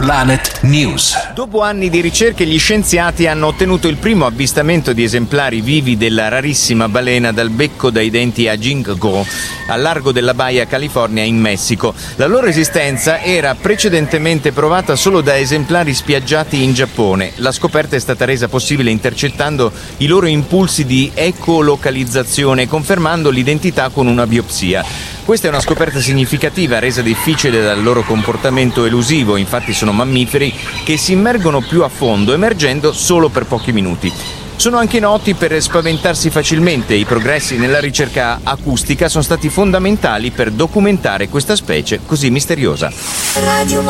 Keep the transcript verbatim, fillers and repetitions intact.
Planet News. Dopo anni di ricerche, gli scienziati hanno ottenuto il primo avvistamento di esemplari vivi della rarissima balena dal becco dai denti a Jingo, al largo della Baia California in Messico. La loro esistenza era precedentemente provata solo da esemplari spiaggiati in Giappone. La scoperta è stata resa possibile intercettando i loro impulsi di ecolocalizzazione, confermando l'identità con una biopsia. Questa è una scoperta significativa, resa difficile dal loro comportamento elusivo. Infatti sono mammiferi che si immergono più a fondo, emergendo solo per pochi minuti. Sono anche noti per spaventarsi facilmente. I progressi nella ricerca acustica sono stati fondamentali per documentare questa specie così misteriosa.